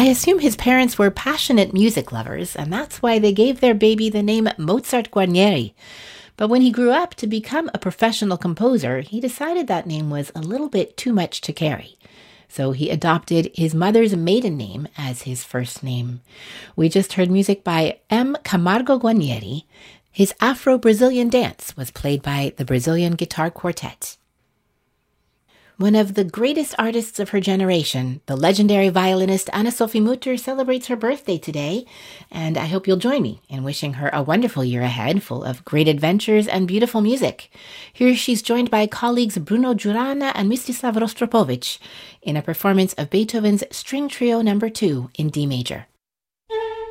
I assume his parents were passionate music lovers, and that's why they gave their baby the name Mozart Guarnieri. But when he grew up to become a professional composer, he decided that name was a little bit too much to carry. So he adopted his mother's maiden name as his first name. We just heard music by M. Camargo Guarnieri. His Afro-Brazilian dance was played by the Brazilian Guitar Quartet. One of the greatest artists of her generation, the legendary violinist Anna-Sophie Mutter, celebrates her birthday today, and I hope you'll join me in wishing her a wonderful year ahead, full of great adventures and beautiful music. Here she's joined by colleagues Bruno Giurana and Mstislav Rostropovich in a performance of Beethoven's String Trio No. 2 in D major.